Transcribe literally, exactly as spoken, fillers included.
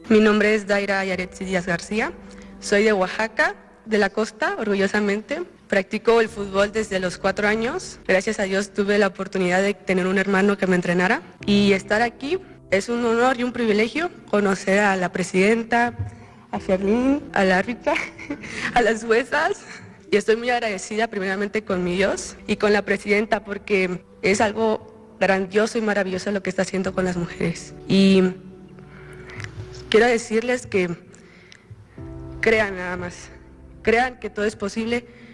Mi nombre es Daira Yaretsi Díaz García, soy de Oaxaca, de la costa, orgullosamente. Practico el fútbol desde los cuatro años. Gracias a Dios tuve la oportunidad de tener un hermano que me entrenara y estar aquí es un honor y un privilegio conocer a la presidenta, a Ferlín, al árbitro, a las juezas. Y estoy muy agradecida primeramente con mi Dios y con la presidenta porque es algo grandioso y maravilloso lo que está haciendo con las mujeres. Y quiero decirles que crean nada más, crean que todo es posible.